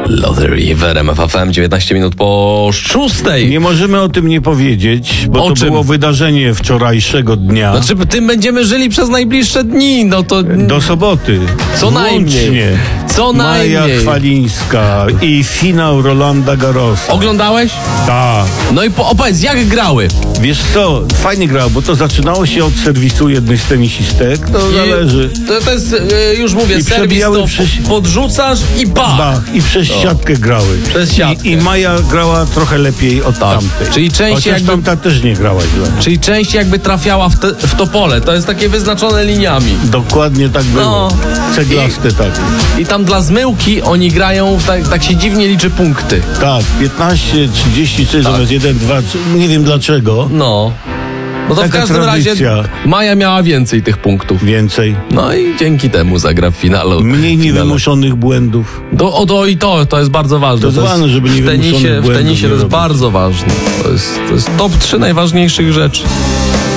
Lottery w RMF FM, 19 minut po 6. Nie możemy o tym nie powiedzieć, bo O to czym? było wydarzenie wczorajszego dnia. Znaczy, tym będziemy żyli przez najbliższe dni, no to... Do soboty. Co najmniej. Włącznie. Co Maja najmniej. Chwalińska i finał Rolanda Garrosa. Oglądałeś? Tak. No i opowiedz, jak grały? Wiesz co, fajnie grał, bo to zaczynało się od serwisu jednej z tenisistek, to zależy. To jest, już mówię, I serwis przebijały to przez- podrzucasz i Bach, i przez siatkę grały. Przez siatkę. I Maja grała trochę lepiej od tamtej. Czyli częściej Chociaż jakby- tamta też nie grała źle. Czyli część jakby trafiała w to pole. To jest takie wyznaczone liniami. Dokładnie tak było. No. Ceglaste takie. I tam dla zmyłki oni grają, tak się dziwnie liczy punkty. Tak, 15, 33, zamiast 1, 2, 3, nie wiem dlaczego. No. No to w Taka każdym razie tradycja. Maja miała więcej tych punktów. Więcej. No i dzięki temu zagra w finalu. Mniej w finale. niewymuszonych błędów. To jest bardzo ważne. To jest ważne, żeby w niewymuszonych tenisie, w błędów tenisie nie to jest robić. bardzo ważne. To jest top 3 najważniejszych rzeczy.